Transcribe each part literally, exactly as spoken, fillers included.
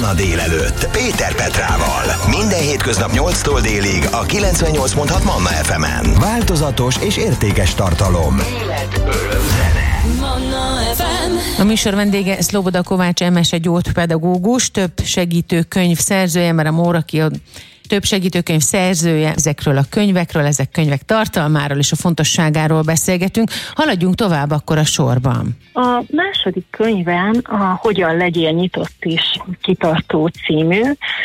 Manna délelőtt Péter Petrával. Minden hétköznap nyolctól délig a kilencvennyolc pont hat Manna ef emen. Változatos és értékes tartalom. Élet, öröm, zene. Manna ef em. A műsor vendége Szloboda Kovács Emese gyógypedagógus, több segítőkönyv szerzője, mert a Móra ki a több segítőkönyv szerzője, ezekről a könyvekről, ezek könyvek tartalmáról és a fontosságáról beszélgetünk. Haladjunk tovább akkor a sorban. A második könyvem a Hogyan legyél nyitott és kitartó című.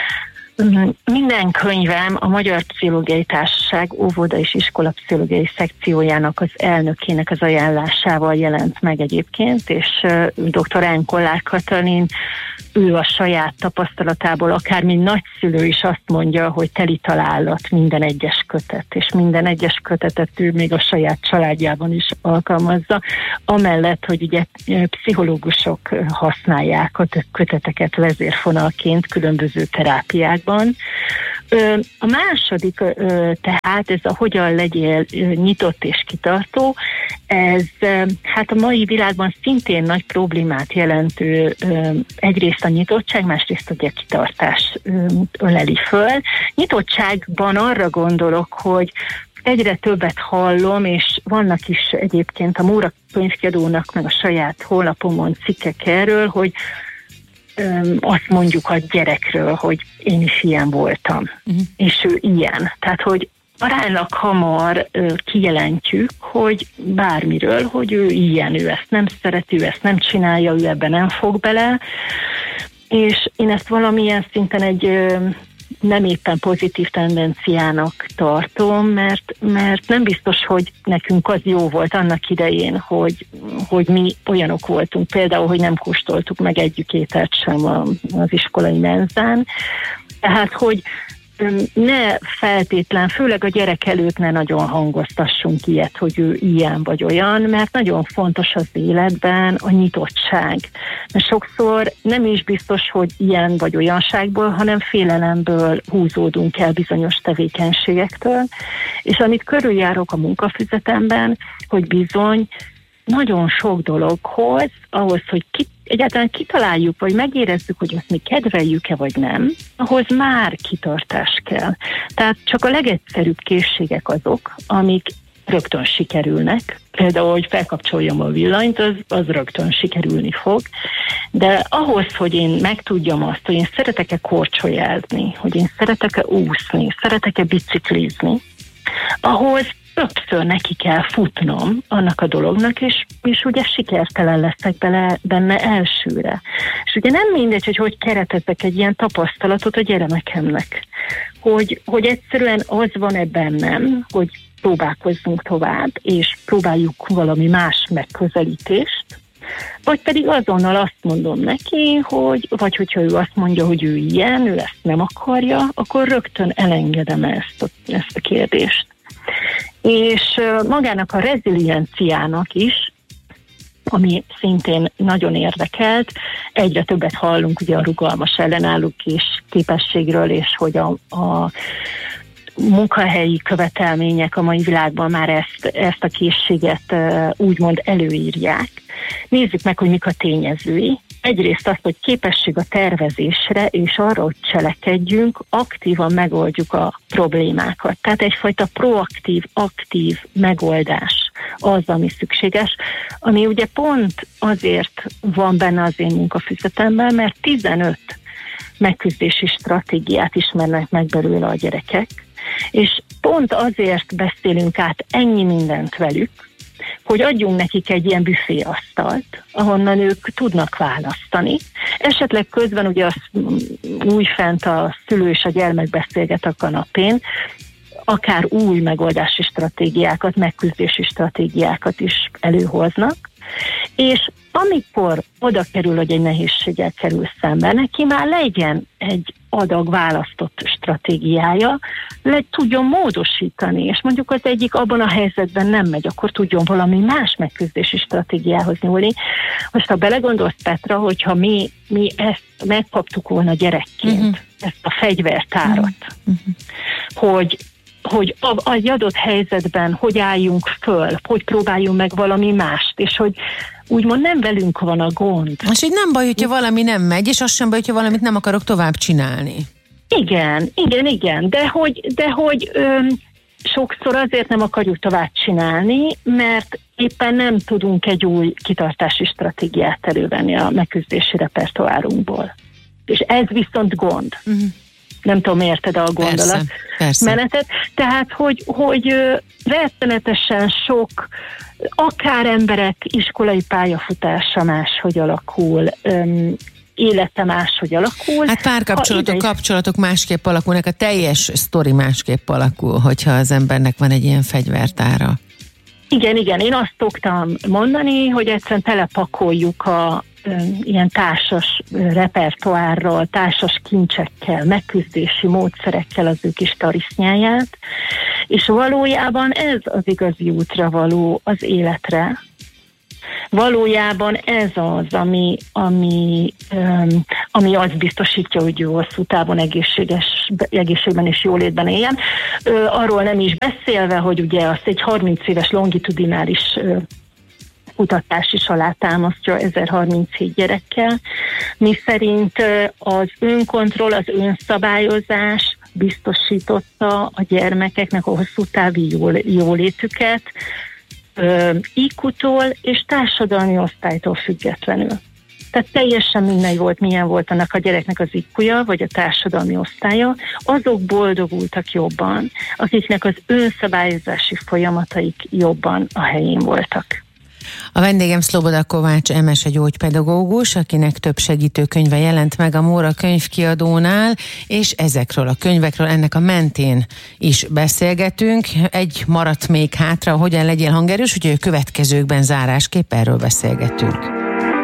Minden könyvem a Magyar Pszichológiai Társaság óvoda és iskola pszichológiai szekciójának az elnökének az ajánlásával jelent meg egyébként, és dr. N. Kollár Katalin, ő a saját tapasztalatából, akár mint nagyszülő is azt mondja, hogy teli találat minden egyes kötet, és minden egyes kötetet ő még a saját családjában is alkalmazza, amellett, hogy ugye pszichológusok használják a köteteket vezérfonalként különböző terápiákban. A második tehát ez a Hogyan legyél nyitott és kitartó, ez hát a mai világban szintén nagy problémát jelentő egyrészt a nyitottság, másrészt a kitartás öleli föl. Nyitottságban arra gondolok, hogy egyre többet hallom, és vannak is egyébként a Móra könyvkiadónak meg a saját honlapomon cikkek erről, hogy azt mondjuk a gyerekről, hogy én is ilyen voltam, uh-huh. és ő ilyen. Tehát, hogy aránylag hamar ö, kijelentjük, hogy bármiről, hogy ő ilyen, ő ezt nem szereti, ő ezt nem csinálja, ő ebben nem fog bele, és én ezt valamilyen szinten egy ö, nem éppen pozitív tendenciának tartom, mert, mert nem biztos, hogy nekünk az jó volt annak idején, hogy, hogy mi olyanok voltunk, például, hogy nem kóstoltuk meg egyik ételt sem az iskolai menzán. Tehát, hogy ne feltétlen, főleg a gyerek előtt ne nagyon hangoztassunk ilyet, hogy ő ilyen vagy olyan, mert nagyon fontos az életben a nyitottság. Mert sokszor nem is biztos, hogy ilyen vagy olyanságból, hanem félelemből húzódunk el bizonyos tevékenységektől, és amit körüljárok a munkafüzetemben, hogy bizony nagyon sok dologhoz, ahhoz, hogy ki, egyáltalán kitaláljuk, vagy megérezzük, hogy azt mi kedveljük-e, vagy nem, ahhoz már kitartás kell. Tehát csak a legegyszerűbb készségek azok, amik rögtön sikerülnek. Például, hogy felkapcsoljam a villanyt, az, az rögtön sikerülni fog. De ahhoz, hogy én megtudjam azt, hogy én szeretek-e korcsolyázni, hogy én szeretek-e úszni, szeretek-e biciklizni, ahhoz többször neki kell futnom annak a dolognak, és, és ugye sikertelen leszek bele, benne elsőre. És ugye nem mindegy, hogy hogy keretezek egy ilyen tapasztalatot a gyermekemnek. Hogy, hogy egyszerűen az van-e bennem, hogy próbálkozzunk tovább, és próbáljuk valami más megközelítést, vagy pedig azonnal azt mondom neki, hogy, vagy hogyha ő azt mondja, hogy ő ilyen, ő ezt nem akarja, akkor rögtön elengedem ezt a, ezt a kérdést. És magának a rezilienciának is, ami szintén nagyon érdekelt, egyre többet hallunk ugye a rugalmas ellenálló és képességről, és hogy a, a munkahelyi követelmények a mai világban már ezt, ezt a készséget úgymond előírják. Nézzük meg, hogy mik a tényezői. Egyrészt azt, hogy képesség a tervezésre, és arra, hogy cselekedjünk, aktívan megoldjuk a problémákat. Tehát egyfajta proaktív, aktív megoldás az, ami szükséges, ami ugye pont azért van benne az én munkafüzetemben, mert tizenöt megküzdési stratégiát ismernek meg belőle a gyerekek, és pont azért beszélünk át ennyi mindent velük, hogy adjunk nekik egy ilyen büféasztalt, ahonnan ők tudnak választani. Esetleg közben ugye az újfent a szülő és a gyermek beszélget a kanapén, akár új megoldási stratégiákat, megküzdési stratégiákat is előhoznak, és amikor oda kerül, hogy egy nehézséggel kerül szembe, neki már legyen egy adag választott stratégiája, le tudjon módosítani, és mondjuk az egyik abban a helyzetben nem megy, akkor tudjon valami más megküzdési stratégiához nyúlni. Most ha belegondolsz, Petra, hogyha mi, mi ezt megkaptuk volna gyerekként, uh-huh. ezt a fegyvertárat, uh-huh. hogy hogy egy adott helyzetben hogy álljunk föl, hogy próbáljunk meg valami mást, és hogy úgymond nem velünk van a gond. És így nem baj, hogyha valami nem megy, és az sem baj, hogyha valamit nem akarok tovább csinálni. Igen, igen, igen, de hogy, de hogy öm, sokszor azért nem akarjuk tovább csinálni, mert éppen nem tudunk egy új kitartási stratégiát elővenni a megküzdési repertoárunkból. És ez viszont gond. Uh-huh. Nem tudom, érted a gondolat persze, persze. menetet. Tehát, hogy, hogy rettenetesen sok, akár emberek iskolai pályafutása máshogy alakul, öm, élete máshogy alakul. Hát párkapcsolatok, ide... kapcsolatok másképp alakulnak, a teljes sztori másképp alakul, hogyha az embernek van egy ilyen fegyvertára. Igen, igen, én azt szoktam mondani, hogy egyszerűen telepakoljuk a ö, ilyen társas repertoárral, társas kincsekkel, megküzdési módszerekkel az ő kis tarisznyáját, és valójában ez az igazi útra való az életre. Valójában ez az, ami, ami, um, ami azt biztosítja, hogy ő hosszú távon egészséges, egészségben és jólétben éljen. Ö, arról nem is beszélve, hogy ugye azt egy harminc éves longitudinális ö, kutatás is alátámasztja ezerharminchét gyerekkel, mi szerint ö, az önkontroll, az önszabályozás biztosította a gyermekeknek a hosszú távi jól, jólétüket, í kú-tól és társadalmi osztálytól függetlenül. Tehát teljesen mindegy volt, milyen volt annak a gyereknek az í kúja, vagy a társadalmi osztálya, azok boldogultak jobban, akiknek az önszabályozási folyamataik jobban a helyén voltak. A vendégem Szloboda Kovács Emese gyógypedagógus, akinek több segítőkönyve jelent meg a Móra könyvkiadónál, és ezekről a könyvekről, ennek a mentén is beszélgetünk. Egy maradt még hátra, hogyan legyél hangerős, úgyhogy a következőkben zárásképp erről beszélgetünk.